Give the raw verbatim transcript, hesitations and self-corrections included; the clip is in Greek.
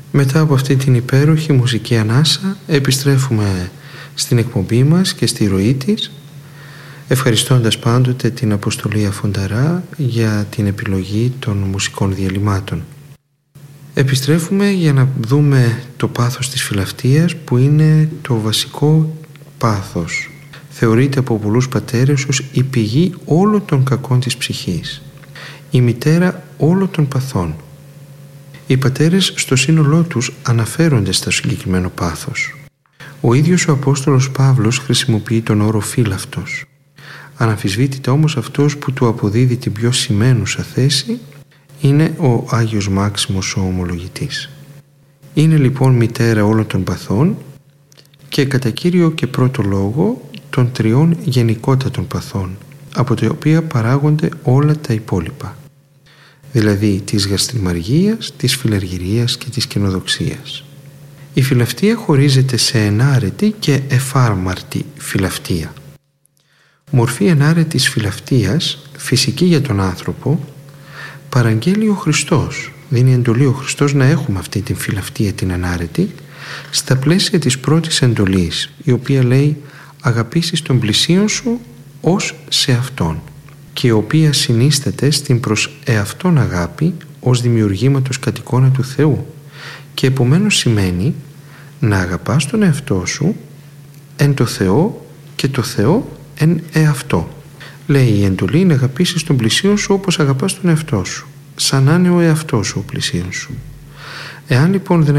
Μετά από αυτή την υπέροχη μουσική ανάσα επιστρέφουμε στην εκπομπή μας και στη ροή της, ευχαριστώντας πάντοτε την Αποστολή Αφονταρά για την επιλογή των μουσικών διαλυμάτων. Επιστρέφουμε για να δούμε το πάθος της φιλαυτίας, που είναι το βασικό πάθος. Θεωρείται από πολλούς πατέρες ως η πηγή όλων των κακών της ψυχής, η μητέρα όλων των παθών. Οι πατέρες στο σύνολό τους αναφέρονται στο συγκεκριμένο πάθος. Ο ίδιος ο Απόστολος Παύλος χρησιμοποιεί τον όρο φύλαυτος. Αναμφισβήτητα όμως αυτός που του αποδίδει την πιο σημαίνουσα θέση είναι ο Άγιος Μάξιμος ο Ομολογητής. Είναι λοιπόν μητέρα όλων των παθών και κατά κύριο και πρώτο λόγο των τριών γενικότατων παθών, από τα οποία παράγονται όλα τα υπόλοιπα, δηλαδή της γαστριμαργίας, της φιλαργυρίας και της καινοδοξίας. Η φιλαυτία χωρίζεται σε ενάρετη και εφάρμαρτη φιλαυτία. Μορφή ενάρετης φιλαυτίας, φυσική για τον άνθρωπο, παραγγέλει ο Χριστός. Δίνει εντολή ο Χριστός να έχουμε αυτή την φιλαυτία την ενάρετη στα πλαίσια της πρώτης εντολής, η οποία λέει «αγαπήσεις τον πλησίον σου ως σε αυτόν», και η οποία συνίσταται στην προς εαυτόν αγάπη ως δημιουργήματος κατ' εικόνα του Θεού, και επομένως σημαίνει να αγαπάς τον εαυτό σου εν το Θεό και το Θεό εν εαυτό. Λέει η εντολή να αγαπήσεις τον πλησίον σου όπως αγαπάς τον εαυτό σου, σαν να είναι ο εαυτός σου ο πλησίον σου. Εάν λοιπόν δεν